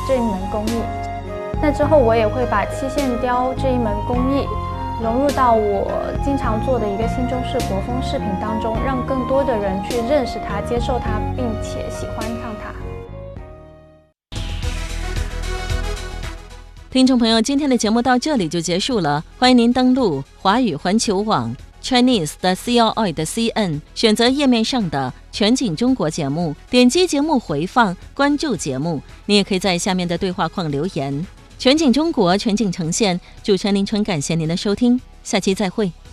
这一门工艺。那之后我也会把漆线雕这一门工艺融入到我经常做的一个新中式国风饰品当中，让更多的人去认识它、接受它，并且喜欢上它。 听众朋友，今天的节目到这里就结束了，欢迎您登录华语环球网 Chinese 的 CRI 的 CN， 选择页面上的全景中国节目，点击节目回放，关注节目。你也可以在下面的对话框留言。全景中国，全景呈现，主持人林春感谢您的收听，下期再会。